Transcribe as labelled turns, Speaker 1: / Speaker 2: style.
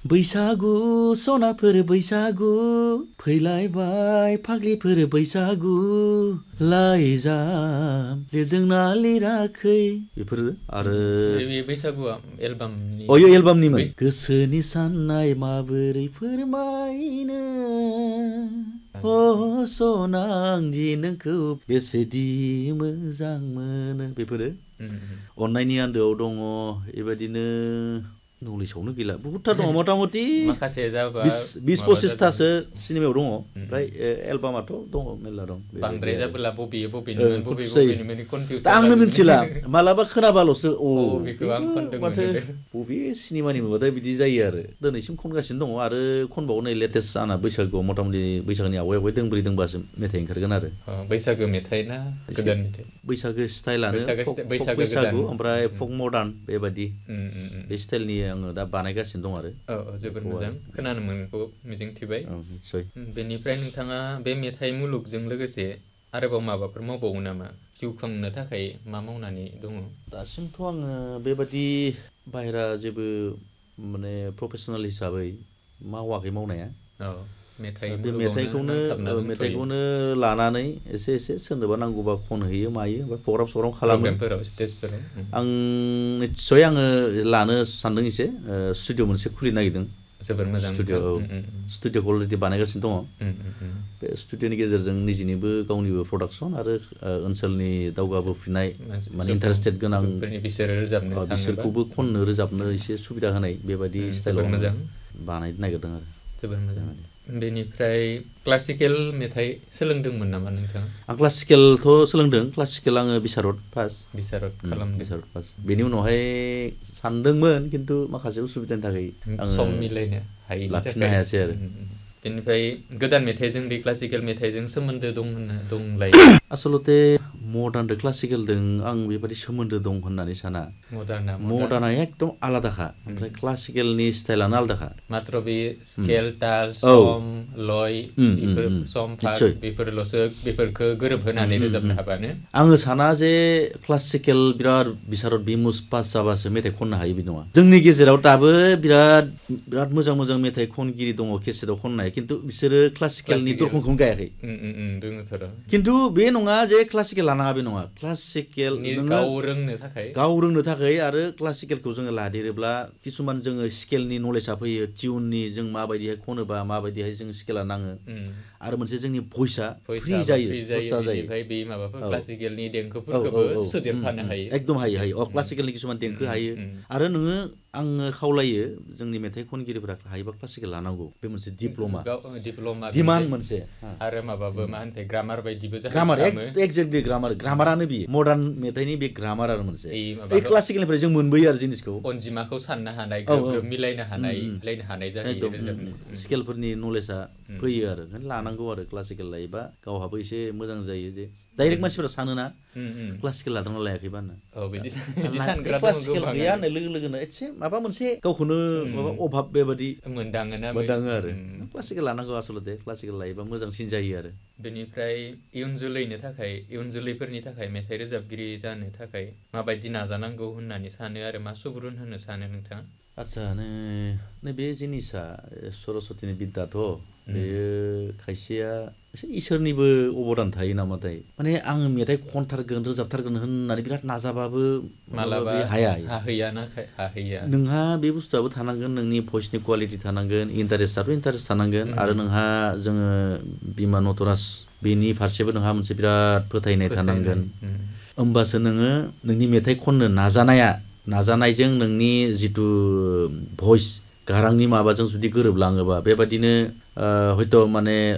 Speaker 1: बैसागु सनाफोर बैसागु फैलायबाय फाग्लिफोर बैसागु लाइजाम लिरदोंना लिराखै बेफोर आरो
Speaker 2: बे बैसागुआ एलबामनि
Speaker 1: एलबामनिमोन गोसोनि साननाय माबोरै फोरमायनो सना आंदि नोंखौ बेसेदि मोजां मोनो बेफोरो अननायनि आन्दोआव दङ बेबायदिनो नलेजआवनो गैला बहुतथा दङ मथा-मथि
Speaker 2: माखासे जाबा
Speaker 1: 20-25थासो सिनेमायाव दङ ओमफ्राय एलबामाथ' दङ मेरला दं
Speaker 2: बांद्राय जाबोला बबेनिमोन बबेनिमोन कनफिउज
Speaker 1: दा आंनो मिथिला मालाबा खोनाबाल'सो
Speaker 2: बेखौ आं खनदोंमोन
Speaker 1: बबे सिनेमानि मोनबाथाय बिदि जायो आरो दिनैसिम खनगासिनो दङ आरो खनबावो नै लेटेस्ट आंना बैसागुआव मथा-मथि बैसागोनि आवगाय दोंब्रै दोंबासो मेथाइ ओंखारगोन आरो
Speaker 2: बैसागो मेथाइ ना गोदान मेथाइ
Speaker 1: बैसागो स्टाइलानो बैसागु ओमफ्राय फक मडार्न बेबायदि बे स्टाइलनि आङो दा बानायगासिनो दं आरो
Speaker 2: जोबोद मोजां खोनानो मोनखौ मिजिंथिबाय
Speaker 1: निस्सय
Speaker 2: बेनिफ्राय नोंथाङा बे मेथाइ मुलुगजों लोगोसे आरोबाव माबाफोर मावबावो नामा जिउ खांनो थाखाय मा मावनानै दङ
Speaker 1: दासिमथ' आङो बेबादि बाहेरा जेबो माने प्रफेसनेल हिसाबै मावाखै मावनाया बे मेथाइखौनो लानानै एसे सोरनोबा नांगौबा खनहैयो मायो बा प्रग्राम खालामो आं निस्सय आङो लानो सानदों एसे स्टुडिअ मोनसे खुलिनो नागिरदों
Speaker 2: जोबोर मोजां
Speaker 1: स्टुडिअखौ अलरेडि बानायगासिनो दङ बे स्टुडिअनि गेजेरजों निजिनिबो गावनिबो प्रडाक्सन आरो ओनसोलनि दावगाबोफिननाय माने इन्टारेस्टेड गोनां बिसोरखौबो खननो रोजाबनो एसे सुबिदा होनाय बेबायदि स्टाइलाव बानायनो नागिरदों आरो
Speaker 2: जोबोर मोजां बेनिफ्राय क्लासिकेल मेथाइ सोलोंदोंमोन नामा नोंथाङा
Speaker 1: आं क्लासिकेलथ' सोलोंदों क्लासिकेल आङो बिसारद पास बेनि उनावहाय सानदोंमोन खिन्थु माखासे उसुबिदानि थाखाय
Speaker 2: सम मिलायनो
Speaker 1: लाखिनो हायासै आरो
Speaker 2: बेनिफ्राय गोदान मेथाइजों बे क्लासिकेल मेथाइजों सोमोन्दो दंलाय
Speaker 1: आसलते मडार्नदो क्लासिकेलदों आं बेबायदि सोमोन्दो दं होननानै साना मडार्ना एकदम आलादाखा ओमफ्राय क्लासिकेलनि स्टाइलानो आलादाखा
Speaker 2: मात्र बे स्केल ताल सम लय बेफोर सम पार्ट बेफोरल'सो बेफोरखौ गोरोबहोनानै रोजाबनो हाबानो
Speaker 1: आङो साना जे क्लासिकेल बिराद बिसारद बिमुस पास जाबासो मेथाइ खननो हायो बे नङा जोंनि गेजेराव दाबो बिराद मोजां मेथाइ खनगिरि दङ केसेटआव खननाय खिन्थु बिसोरो क्लासिकेलनि दरखंखौनो गायाखै खिन्थु बे नङा जे क्लासिकेल लानाङा बे नङा क्लासिकेल गाव रोंनो थाखाय आरो क्लासिकेलखौ जोङो लादेरोब्ला किसुमान जोङो स्केलनि नलेजआ फैयो टिउननि जों माबायदिहाय खनोबा माबायदिहाय जों स्केला नाङो आरो मोनसे जोंनि भइसआ फ्रि जायो
Speaker 2: ओमफ्राय बे माबाफोर क्लासिकेलनि देंखोफोरखौबो सोदेरफानो हायो
Speaker 1: एकदम हायो क्लासिकेलनि किसुमान देंखो हायो आरो नोङो आङो खावलायो जोंनि मेथाइ खनगिरिफोरा हायोबा क्लासिकेल लानांगौ बे मोनसे डिप्ल'मा डिमान्ड मोनसे
Speaker 2: आरो माबाबो मा होनथाय ग्रामार बायदिबो
Speaker 1: ग्रामार एक्जेक्टलि ग्रामारानो बियो मडार्न मेथाइनि बे ग्रामार आरो मोनसे बे क्लासिकेलनिफ्राय जों मोनबोयो आरो जिनिसखौ
Speaker 2: अनजिमाखौ साननो हानाय ग्रोब मिलायनो हानाय जायो
Speaker 1: स्केलफोरनि नलेजआ फैयो आरो लानांगौ आरो क्लासिकेल लायोबा गावहाबो एसे मोजां जायो जे डाइरेक्ट मानसिफोरा सानोना क्लासिकेल लादोंना लायाखैबा क्लासिकेल गैया होननाय लोगो लोगोनो एसे माबा मोनसे गावखौनो माबा अभाब बेबादि मोनदाङो आरो क्लासिकेल लानांगौ आसलते क्लासिकेल लायोबा मोजांसिन जायो आरो
Speaker 2: बेनिफ्राय इयुन जोलैफोरनि थाखाय मेथाइ रोजाबगिरि जानो थाखाय माबायदि नाजानांगौ होननानै सानो आरो मा सुबुरुन होनो सानो नोंथाङा
Speaker 1: आदसा नैबे जिनिसा सरस्वतीनि बिद्दाथ' बेयो खायसेया एसे इसोरनिबो अबदान थायो नामाथाय माने आं मेथाइ खनथारगोन रोजाबथारगोन होननानै बिराद नाजाबाबो
Speaker 2: मालाबा हाहैया
Speaker 1: नोंहा बे बुस्थुआबो थानांगोन नोंनि भइसनि क्वालिटि थानांगोन इन्टारेस्ट थानांगोन आरो नोंहा जोङो बिमा नटराज बेनि फारसेबो नोंहा मोनसे बिराद फोथायनाय थानांगोन होमबासो नोङो नोंनि मेथाइ खननो नाजानायजों नोंनि जिथु भइस गारांनि माबाजों जुदि गोरोबलाङोबा बेबादिनो हयथ' माने